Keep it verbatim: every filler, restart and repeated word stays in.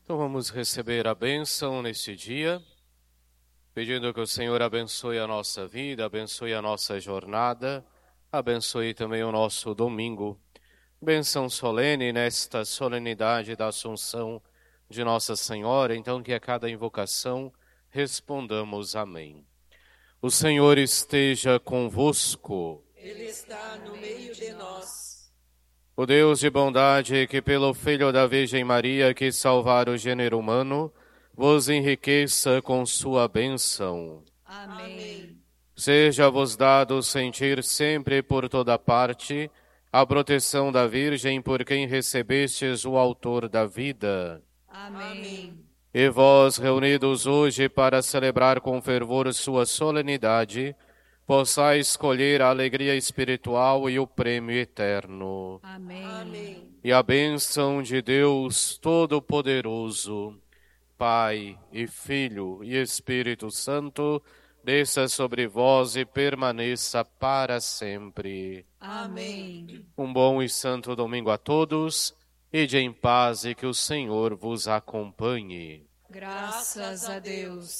Então vamos receber a bênção neste dia, pedindo que o Senhor abençoe a nossa vida, abençoe a nossa jornada, abençoe também o nosso domingo. Bênção solene nesta solenidade da Assunção de Nossa Senhora, então que a cada invocação respondamos amém. O Senhor esteja convosco. Ele está no meio de nós. O Deus de bondade, que pelo Filho da Virgem Maria quis salvar o gênero humano, vos enriqueça com sua bênção. Amém. Seja-vos dado sentir sempre por toda parte a proteção da Virgem por quem recebestes o Autor da vida. Amém. E vós, reunidos hoje para celebrar com fervor sua solenidade, possais escolher a alegria espiritual e o prêmio eterno. Amém. Amém. E a bênção de Deus Todo-Poderoso, Pai e Filho e Espírito Santo, desça sobre vós e permaneça para sempre. Amém. Um bom e santo domingo a todos, ide em paz e que o Senhor vos acompanhe. Graças a Deus.